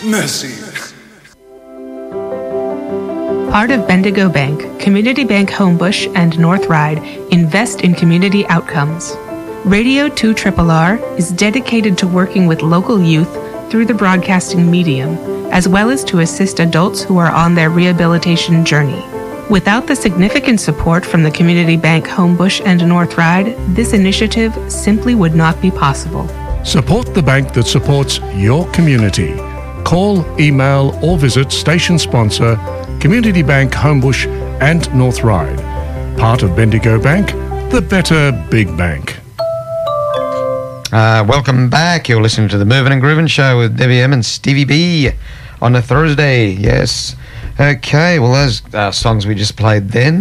Mercy. Part of Bendigo Bank, Community Bank Homebush and North Ryde invest in community outcomes. Radio 2RRR is dedicated to working with local youth through the broadcasting medium, as well as to assist adults who are on their rehabilitation journey. Without the significant support from the Community Bank Homebush and North Ryde, this initiative simply would not be possible. Support the bank that supports your community. Call, email or visit station sponsor Community Bank Homebush and North Ryde. Part of Bendigo Bank, the better big bank. Welcome back. You're listening to the Movin' and Groovin' Show with Debbie M and Stevie B on a Thursday. Yes. Okay, well, those songs we just played then.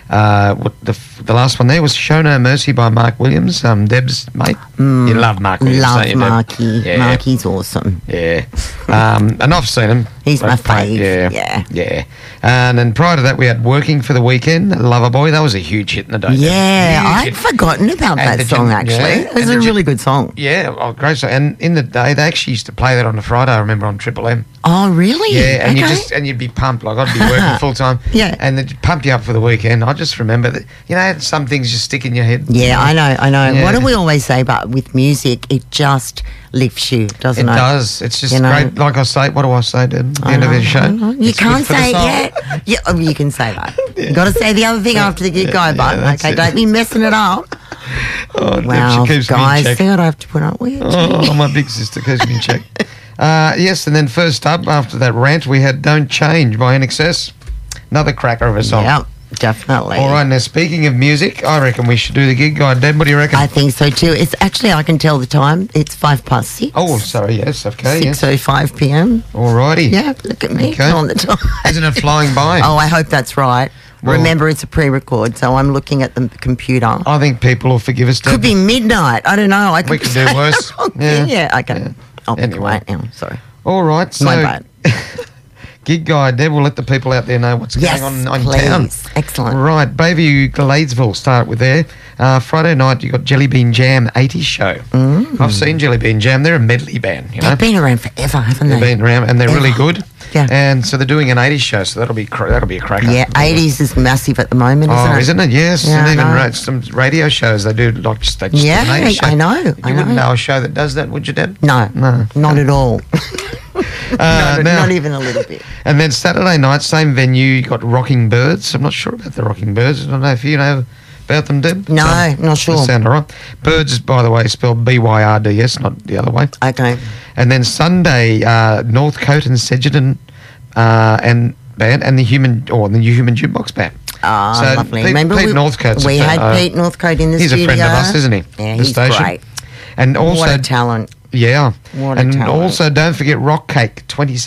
The last one there was Show No Mercy by Mark Williams, Deb's mate. You love Mark Williams, don't you, Deb? Marky. Yeah. Marky's awesome. Yeah. And I've seen him. He's my fave. Yeah. And then prior to that, we had Working for the Weekend, Loverboy. That was a huge hit in the day. Yeah, I'd forgotten about that song, actually. It was a really good song. Yeah, great song. And in the day, they actually used to play that on a Friday, I remember, on Triple M. Oh, really? Yeah, and you'd be pumped. Like, I'd be working full time. Yeah. And they'd pump you up for the weekend. I just remember that, some things just stick in your head. Yeah, I know. Yeah. What do we always say? But with music, it just lifts you, doesn't it? It does. It's just great. Like I say, what do I say, Deb? At the end of the show? You can't say it yet. Yeah, you can say that. Yeah. You've got to say the other thing after the gig go button. Okay, don't be messing it up. Oh, wow, she keeps guys, me in check. see what I have to put up with? Oh, my big sister keeps me in check. Yes, and then first up, after that rant, we had Don't Change by NXS. Another cracker of a song. Yeah, definitely. All right, now speaking of music, I reckon we should do the gig guide. Deb, what do you reckon? I think so too. It's actually, I can tell the time. It's 6:05. Oh, sorry, yes, okay. 6:05 p.m. All righty. Yeah, look at me on the time. Isn't it flying by? Oh, I hope that's right. Well, remember, it's a pre-record, so I'm looking at the computer. I think people will forgive us. Could be midnight. I don't know. We can do worse. Yeah, okay. Yeah. I'll be Anyway. quiet now. Sorry. All right, so My bad. gig guide, Deb, we'll let the people out there know what's going on in town. Excellent. Right, Bayview, Gladesville, start with there. Friday night, you got Jelly Bean Jam 80s show. I've seen Jelly Bean Jam. They're a medley band, They've been around forever, haven't they? They've been around, and they're really good. Yeah. And so they're doing an 80s show, so that'll be a cracker. Yeah, 80s is massive at the moment, isn't it? Isn't it? Yes. Yeah, and I know. even some radio shows, they do they just do an 80s show. I know. You wouldn't know a show that does that, would you, Deb? No, not at all. Not even a little bit. And then Saturday night, same venue, you got Rocking Birds. I'm not sure about the Rocking Birds. I don't know if you know about them, Deb? No, not sure. That sound all right. Birds, by the way, spelled BYRDS, not the other way. Okay. And then Sunday, Northcote and Sedgerton and band and the Human Jukebox Band. Ah, So lovely. Pete Northcote's we had Pete Northcote in the he's studio. a friend of us, isn't he? Yeah, The he's station. great. And also, What a talent. yeah. What a and talent. also, don't forget Rock Cake,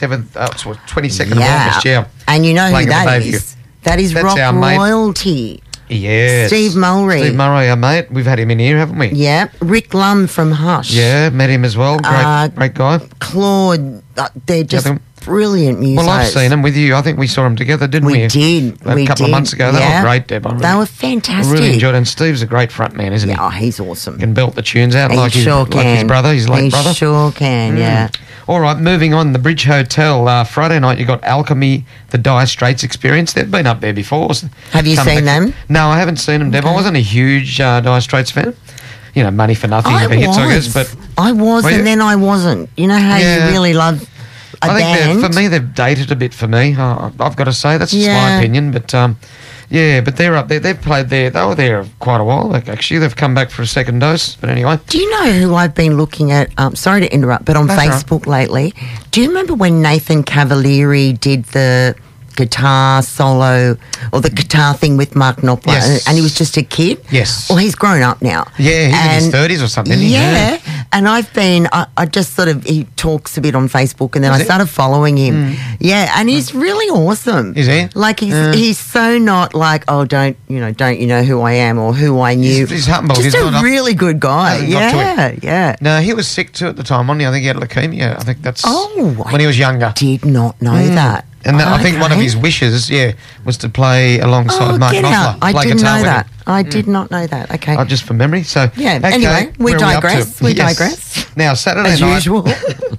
22nd of August, yeah. And you know who Playing at the that Bayview. is? That is That's Rock our mate. Royalty. Yes. Steve Mulry. Steve Murray, our mate. We've had him in here, haven't we? Yeah. Rick Lum from Hush. Yeah, met him as well. Great guy. Claude. They're just think- brilliant musicians. Well, I've seen him with you. I think we saw him together, didn't we? We did. A couple of months ago. They were great, Deb. They were fantastic. I really enjoyed it. And Steve's a great front man, isn't he? Yeah, he's awesome. Can belt the tunes out He like sure his brother, his late brother. He sure can, yeah. All right, moving on. The Bridge Hotel. Friday night, you got Alchemy, the Dire Straits Experience. They've been up there before. Have you seen them? No, I haven't seen them, Deb. I wasn't a huge Dire Straits fan. You know, Money for Nothing, the hits, I guess. But I was, Were you? and then I wasn't. You know how Yeah. you really love a I band? think for me, they've dated a bit for me. I've got to say. That's just my Yeah. opinion. But, yeah, but they're up there. They've played there. They were there quite a while. Actually, they've come back for a second dose. But anyway. Do you know who I've been looking at? Sorry to interrupt, but on That's all right. Facebook lately. Do you remember when Nathan Cavalieri did the guitar solo or the guitar thing with Mark Knopfler? Yes. And he was just a kid? Yes. Well, he's grown up now. Yeah, he's in his 30s or something, isn't he? Yeah. And I've been, I just sort of, he talks a bit on Facebook and then Is I he? started following him. Yeah, and he's really awesome. Is he? Like he's so not like, oh, don't you know who I am or who I knew. He's humble. Just He's a not up- really good guy. Hasn't got to Yeah, it. yeah. No, he was sick too at the time, wasn't he? I think he had leukemia. I think that's when he was younger. Did not know that. And I think one of Okay. his wishes, was to play alongside Oh, Mark get Knopfler. out. I play didn't guitar know with that. him. I did not know that. Okay. Just from memory. So Yeah, okay, anyway, we where are up digress. to? We Yes. digress. Now Saturday As night, usual.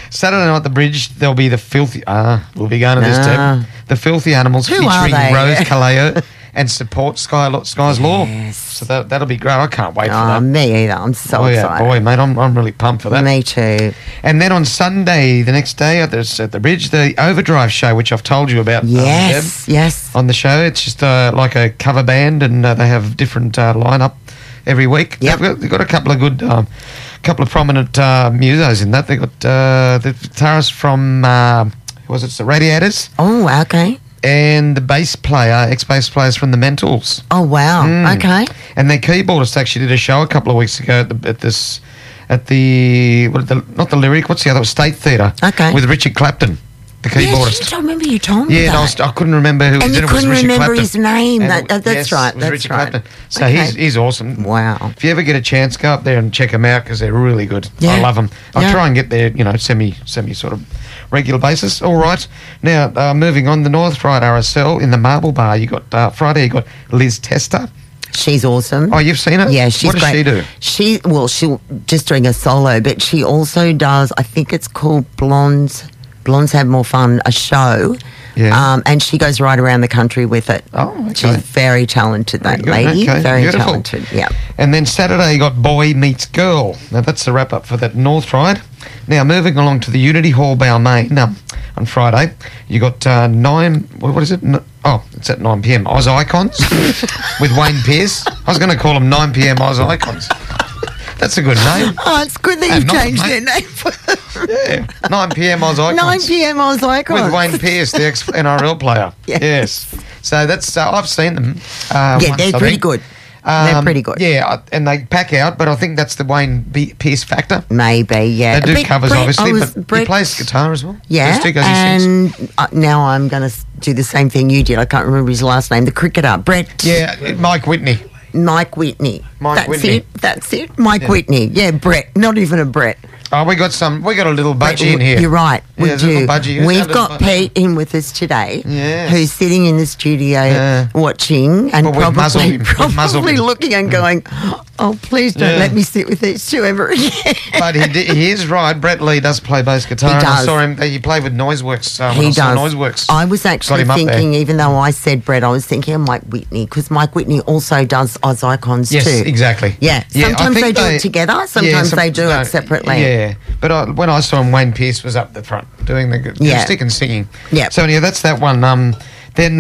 Saturday night at the bridge, there'll be the filthy. We'll be going to this too. The Filthy Animals Who are featuring they? Rose Kaleo and support Sky's Law. Yes. So that'll be great. I can't wait for Oh, that. me either. I'm so Oh yeah, excited. boy, mate, I'm really pumped for that. Me too. And then on Sunday, the next day at the bridge, the Overdrive show, which I've told you about. Yes, Deb, yes. on the show, it's just like a cover band, and they have different lineup every week. Yep. They've got a couple of good, couple of prominent musos in that. They got the guitarist from it's the Radiators, Oh, okay. and the bass player, ex-bass players from the Mentals. Oh, wow. Mm. Okay. And their keyboardist actually did a show a couple of weeks ago at the not the Lyric, what's the other, State Theatre. Okay. With Richard Clapton, the keyboardist. Yeah, I remember you told me Yeah, and that. I couldn't remember who And did you it. It was couldn't Richard remember Clapton. his name. And That's yes, right. it was That's Richard right. Clapton. So Okay. he's awesome. Wow. If you ever get a chance, go up there and check them out because they're really good. Yeah. I love them. I Yeah. try and get there, semi sort of regular basis. All right. Now, moving on, the North Ride RSL in the Marble Bar. You got Friday. You got Liz Tester. She's awesome. Oh, you've seen her? Yeah, she's What does great. she do? She'll just doing a solo, but she also does, I think it's called Blondes Have More Fun, a show. Yeah. And she goes right around the country with it. Oh, okay. She's very talented, that Very good. lady. Okay, Very beautiful. talented, yeah. And then Saturday you got Boy Meets Girl. Now that's the wrap up for that North Ride. Now moving along to the Unity Hall, Balmain. On Friday you got 9. What is it? It's at 9 p.m. Oz Icons with Wayne Pearce. I was going to call them 9 p.m. Oz Icons. That's a good name. Oh, it's good that Hey, you've not changed mate. their name for Yeah, 9 p.m. Oz Icons. 9 p.m. Oz Icons. With Wayne Pearce, the ex-NRL player. Yes. So that's I've seen them. Yeah, once, they're I pretty think. good. They're pretty good. Yeah, and they pack out, but I think that's the Wayne Pearce factor. Maybe, yeah. They do But covers, Brett, obviously, I was- but he Brett- plays guitar as well. Yeah, Does he sings? and now I'm going to do the same thing you did. I can't remember his last name. The cricketer, Brett. Yeah, Mike Whitney. Mike Whitney. Mike That's Whitney. it. That's it. Mike Whitney. Yeah, Brett. Not even a Brett. Oh, we got a little budgie in here. You're right. We Yeah, there's a little do. budgie. Who's We've that got little budgie? Pete in with us today, Yes. who's sitting in the studio Yeah. watching and But we've muzzled him. We've muzzled probably him. looking and going, "Oh, please don't Yeah. let me sit with these two ever again." But he is right. Brett Lee does play bass guitar. He and I does. saw him. He played with Noiseworks. When He I saw does. Noiseworks. I was actually him up there. thinking, even though I said Brett, I was thinking of Mike Whitney because Mike Whitney also does Oz Icons Yes, too. exactly. Yeah. I Sometimes think they do it together. Sometimes they do it separately. Yeah, but when I saw him, Wayne Pearce was up the front doing the Yeah. stick and singing. Yeah. So yeah, that's that one. Then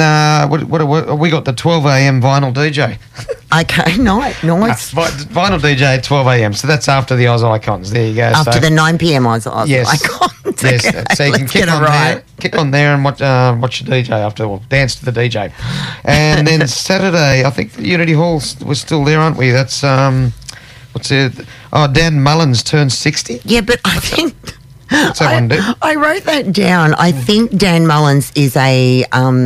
what we got the 12 a.m. vinyl DJ. Okay, nice. Vinyl DJ at 12 a.m. So that's after the Oz Icons. There you go. After so, the 9 p.m. Oz yes, Icons. yes. Okay, So you can let's kick get it on right. there, kick on there, and watch your DJ after, or dance to the DJ. And then Saturday, I think Unity Hall was still there, aren't we? That's what's it? Oh, Dan Mullins turned 60. Yeah, but I think What's that one do? I wrote that down. I think Dan Mullins is a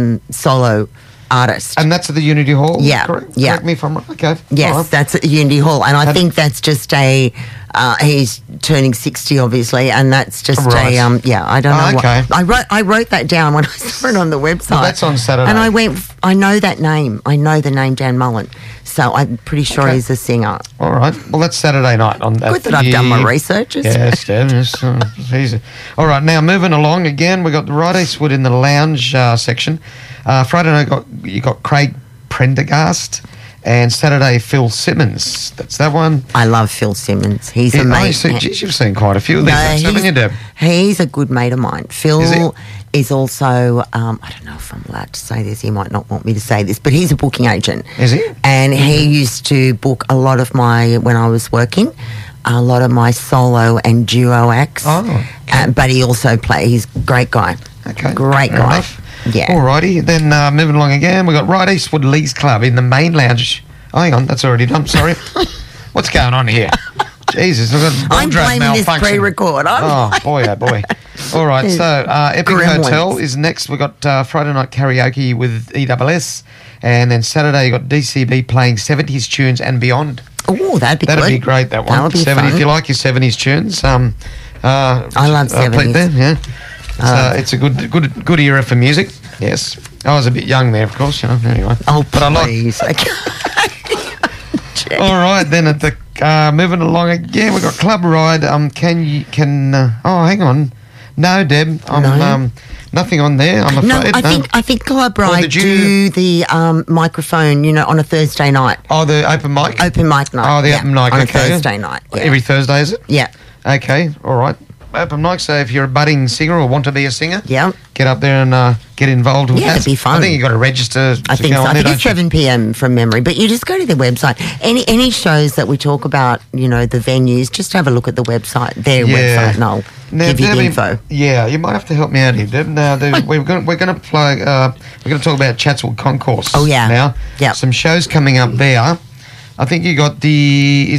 solo artist. And that's at the Unity Hall? Yeah, Correct? yeah. Correct me if I'm wrong. Okay. Yes, All right. that's at Unity Hall, and I think that's just a. He's turning 60, obviously, and that's just Right. I don't know. okay. What, I wrote that down when I saw it on the website. Well, that's on Saturday. and I went. I know that name. I know the name Dan Mullen, so I'm pretty sure Okay. he's a singer. All right. Well, that's Saturday night. Good that I've done my research. Yes, yes. Easy. All right. Now moving along again, we got the Rod Eastwood in the lounge section. Friday night you got Craig Prendergast, and Saturday Phil Simmons. That's that one. I love Phil Simmons. He's Yeah, amazing. geez, you've seen quite a few of these, haven't you, Deb? He's a good mate of mine. Phil Is is also, I don't know if I'm allowed to say this, he might not want me to say this, but he's a booking agent. Is he? And he used to book a lot of when I was working, a lot of my solo and duo acts. Oh, okay. But he also he's a great guy. Okay. Great fair guy. enough. Yeah. Alrighty. Then moving along again, we've got Rod Eastwood Leagues Club in the main lounge. Oh, hang on, that's already done. Sorry. What's going on here? Jesus, I've got I'm wardrobe blaming this malfunction. pre-record. Oh, boy, oh, boy. All right, so Epic Gremlins. Hotel is next. We've got Friday night karaoke with EWS. And then Saturday, you got DCB playing 70s tunes and beyond. Oh, that'd be That'd good. be great, that one. That would be 70, fun. if you like your 70s tunes. I love 70s. Then, yeah. It's a good era for music. Yes. I was a bit young there, of course, anyway. Oh, but I like. please. All right, then at the moving along again, we've got Club Ride. Oh, hang on. No, Deb. I'm nothing on there. I'm No, afraid. I think Club Or Ride did you- do the microphone, on a Thursday night. Oh, the open mic. Open mic night. Oh, the open mic. on Okay. a Thursday night. Yeah. Every Thursday, is it? Yeah. Okay. All right. Open mic. So if you're a budding singer or want to be a singer, Yeah. get up there and get involved with Yeah, that. it'd be fun. I think you got to register. I to think go so. on I there, think it's don't you? 7 p.m. from memory, but you just go to their website. Any shows that we talk about, the venues, just have a look at the website, their website, and I'll give you the Debbie, info. Yeah, you might have to help me out here, Deb. Now, we're going to play. We're going to talk about Chatswood Concourse. Oh, yeah. Now, Yep. some shows coming up there. I think you got the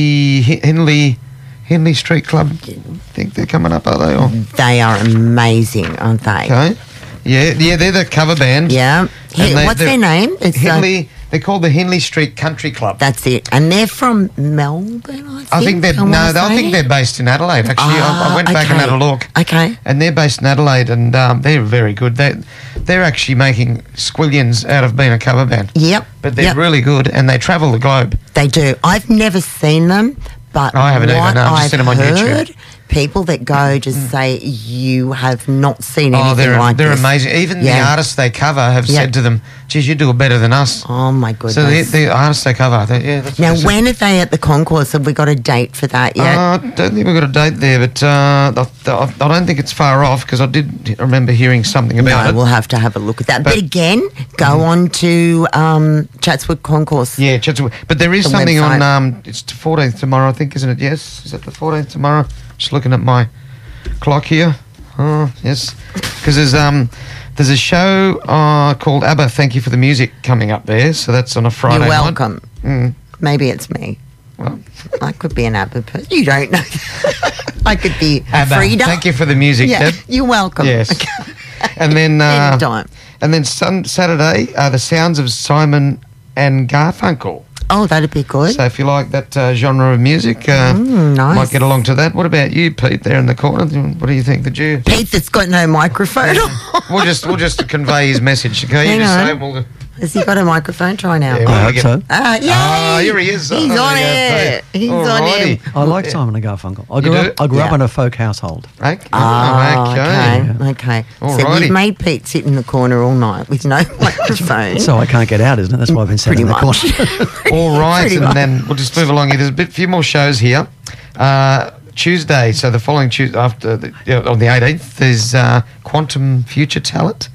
Henley Street Club. I think they're coming up, are they? Or? They are amazing, aren't they? Okay. Yeah, they're the cover band. Yeah. What's their name? It's Henley. They're called the Henley Street Country Club. That's it. And they're from Melbourne, I think. I think they're based in Adelaide. Actually, I went back and had a look. Okay. And they're based in Adelaide, and they're very good. They're actually making squillions out of being a cover band. Yep. But they're yep. really good, and they travel the globe. They do. I've never seen them, but I haven't either, what no, I've just I've seen them on YouTube. heard, people that go just say you have not seen anything they're like they're this. amazing. Even the Yeah. artists they cover have Yeah. said to them, "Geez, you do it better than us." Oh my goodness. So the artists they cover, that's now, that's when are they at the concourse? Have we got a date for that yet? I don't think we've got a date there, but I don't think it's far off because I did remember hearing something about No, it. we'll have to have a look at that. But But- again, go on to Chatswood Concourse. Yeah, Chatswood. But there is The something website. on. It's the 14th tomorrow, I think, isn't it? Yes, is it the 14th tomorrow? Just looking at my clock here. Oh, yes, because there's a show called ABBA. Thank you for the music coming up there. So that's on a Friday. You're night. welcome. Mm. Maybe it's me. Well, I could be an ABBA person. You don't know. I could be ABBA. Frida. Thank you for the music, Yeah, Deb. you're welcome. Yes. And then Anytime. and then Saturday, the sounds of Simon and Garfunkel. Oh, that'd be good. So if you like that genre of music, nice. might get along to that. What about you, Pete, there in the corner? What do you think? Did you? Pete that's got no microphone. We'll just convey his message, okay? Hang You just on. say it, we'll- Has he got a microphone? Try now. Yeah, I well, hope we so. Ah, yay! Ah, here he is. He's Oh, on there you it. go. He's on Alrighty. it. I like Simon and Garfunkel. I You grew do? up. I grew up Yeah. in a folk household. Okay. Oh, okay. okay. So Alrighty. we've made Pete sit in the corner all night with no microphone. So I can't get out, isn't it? That's why I've been sitting in the Pretty corner. much. All right, Pretty and much. then we'll just move along here. There's a few more shows here. Tuesday, so the following Tuesday after on the 18th, there's Quantum Future Talent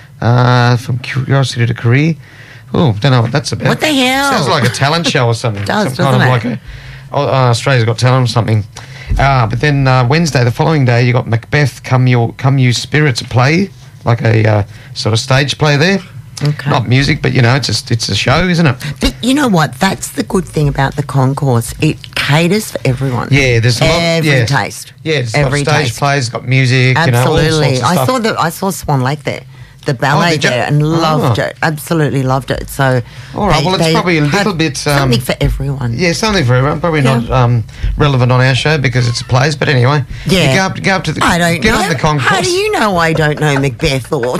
from Curiosity to Career. Oh, don't know what that's about. What the hell? Sounds like a talent show or something. Does, Some kind of doesn't like Australia's Got Talent or something. But then Wednesday, the following day, you got Macbeth, Come You Spirits, a play, like a sort of stage play there. Okay. Not music, but it's a show, isn't it? But you know what? That's the good thing about the concourse. It caters for everyone. Yeah, there's a lot. Every taste. Yeah, it's every got stage taste. plays, got music. Absolutely. You know, all sorts of I stuff. saw Swan Lake there, the ballet did you? there, and loved Oh. it. Absolutely loved it. So, All right, well, it's probably a have little bit, something for everyone. Yeah, something for everyone. Probably Yeah. not relevant on our show because it's plays. But anyway, Yeah. you go up to the. I don't get know. on the concourse. How do you know I don't know Macbeth or?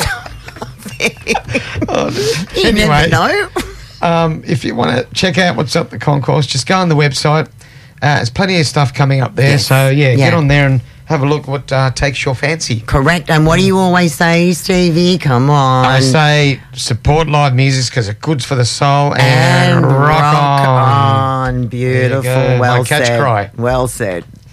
You Anyway. never know. If you want to check out what's up the concourse, just go on the website. There's plenty of stuff coming up there. Yes. So Yeah. get on there and have a look what takes your fancy. Correct. And what do you always say, Stevie? Come on. I say support live music because it's good for the soul and rock on. on. Beautiful. There you go. Well My catch said. cry. Well said.